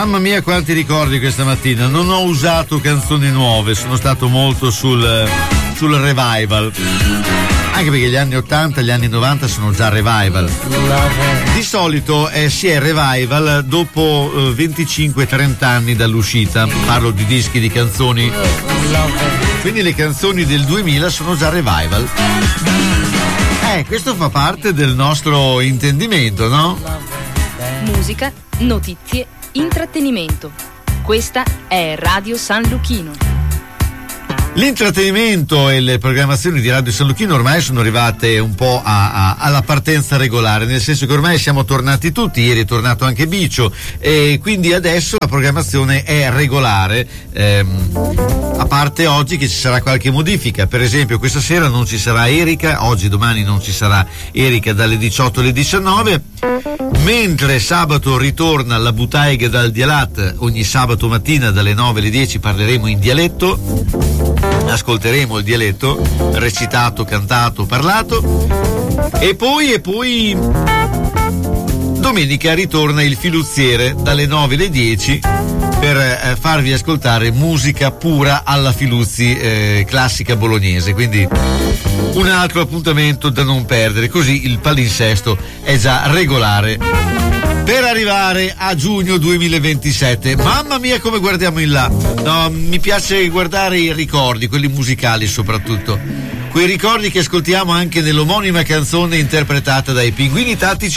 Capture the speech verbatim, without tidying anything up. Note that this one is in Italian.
Mamma mia quanti ricordi questa mattina. Non ho usato canzoni nuove, sono stato molto sul, sul revival, anche perché gli anni ottanta e gli anni novanta sono già revival. Di solito eh, si è revival dopo eh, venticinque trenta anni dall'uscita, parlo di dischi di canzoni, quindi le canzoni del duemila sono già revival. Eh, questo fa parte del nostro intendimento, no? Musica, notizie, intrattenimento. Questa è Radio San Luchino. L'intrattenimento e le programmazioni di Radio San Luchino ormai sono arrivate un po' a, a, alla partenza regolare, nel senso che ormai siamo tornati tutti, ieri è tornato anche Bicio, e quindi adesso la programmazione è regolare, ehm, a parte oggi che ci sarà qualche modifica. Per esempio questa sera non ci sarà Erika, oggi domani non ci sarà Erika dalle diciotto alle diciannove, mentre sabato ritorna la Butaiga dal Dialat, ogni sabato mattina dalle nove alle dieci parleremo in dialetto, ascolteremo il dialetto recitato, cantato, parlato, e poi e poi domenica ritorna il Filuzziere dalle nove alle dieci per eh, farvi ascoltare musica pura alla Filuzzi, eh, classica bolognese, quindi un altro appuntamento da non perdere, così il palinsesto è già regolare per arrivare a giugno duemilaventisette. Mamma mia come guardiamo in là. No, mi piace guardare i ricordi, quelli musicali soprattutto, quei ricordi che ascoltiamo anche nell'omonima canzone interpretata dai Pinguini Tattici